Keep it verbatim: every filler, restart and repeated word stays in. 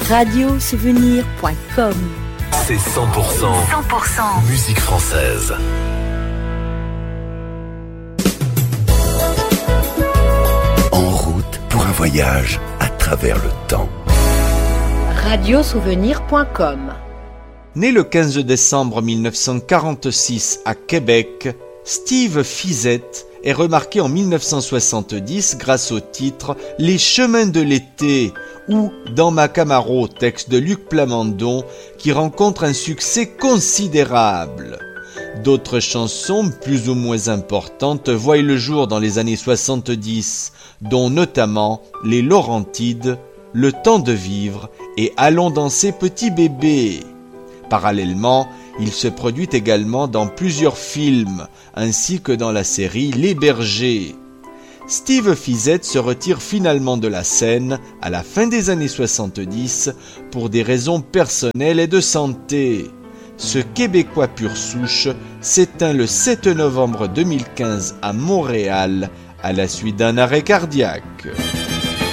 radio souvenir point com. C'est cent pour cent, cent pour cent musique française. En route pour un voyage à travers le temps. radio souvenir point com. Né le quinze décembre mille neuf cent quarante-six à Québec, Steve Fizette est remarqué en mille neuf cent soixante-dix grâce au titre « Les chemins de l'été » ou « Dans ma Camaro », texte de Luc Plamondon, qui rencontre un succès considérable. D'autres chansons, plus ou moins importantes, voient le jour dans les années soixante-dix, dont notamment les Laurentides, Le temps de vivre et Allons danser petit bébé. Parallèlement, il se produit également dans plusieurs films, ainsi que dans la série Les Bergers. Steve Fizette se retire finalement de la scène à la fin des années soixante-dix pour des raisons personnelles et de santé. Ce Québécois pur souche s'éteint le sept novembre deux mille quinze à Montréal à la suite d'un arrêt cardiaque.